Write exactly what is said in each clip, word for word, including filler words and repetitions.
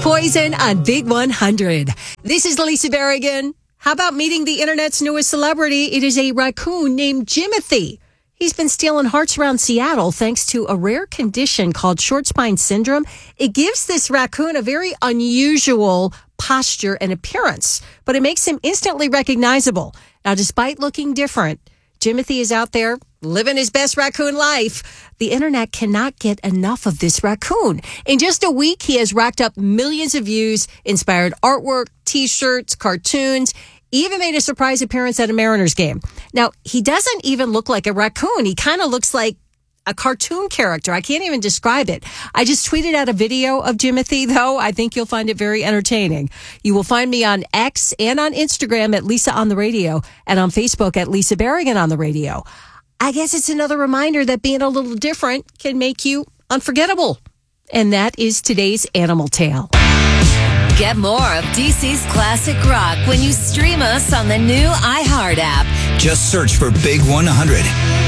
Poison on Big one hundred. This is Lisa Berrigan. How about meeting the internet's newest celebrity? It is a raccoon named Jimothy. He's been stealing hearts around Seattle thanks to a rare condition called short spine syndrome. It gives this raccoon a very unusual posture and appearance, but it makes him instantly recognizable. Now, despite looking different, Jimothy is out there living his best raccoon life. The internet cannot get enough of this raccoon. In just a week, he has racked up millions of views, inspired artwork, t-shirts, cartoons, even made a surprise appearance at a Mariners game. Now, he doesn't even look like a raccoon. He kind of looks like a cartoon character. I can't even describe it. I just tweeted out a video of Jimothy, though. I think you'll find it very entertaining. You will find me on X and on Instagram at Lisa on the Radio and on Facebook at Lisa Berrigan on the Radio. I guess it's another reminder that being a little different can make you unforgettable. And that is today's Animal Tale. Get more of D C's classic rock when you stream us on the new iHeart app. Just search for Big one hundred.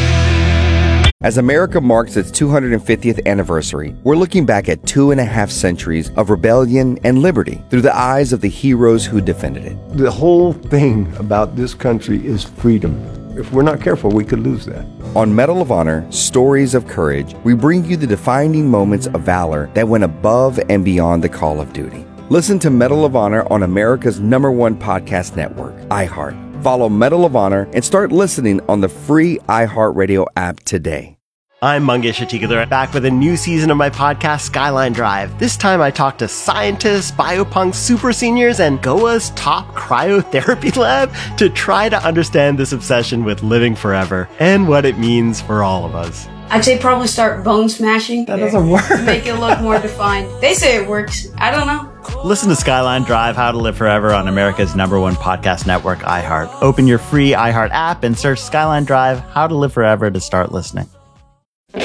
As America marks its two hundred fiftieth anniversary, we're looking back at two and a half centuries of rebellion and liberty through the eyes of the heroes who defended it. The whole thing about this country is freedom. If we're not careful, we could lose that. On Medal of Honor, Stories of Courage, we bring you the defining moments of valor that went above and beyond the call of duty. Listen to Medal of Honor on America's number one podcast network, iHeart. Follow Medal of Honor and start listening on the free iHeartRadio app today. I'm Mangesh Hattikudur, back with a new season of my podcast, Skyline Drive. This time I talk to scientists, biopunks, super seniors, and G O A's top cryotherapy lab to try to understand this obsession with living forever and what it means for all of us. I'd say probably start bone smashing. That doesn't work. Make it look more defined. They say it works. I don't know. Listen to Skyline Drive, How to Live Forever on America's number one podcast network, iHeart. Open your free iHeart app and search Skyline Drive, How to Live Forever to start listening.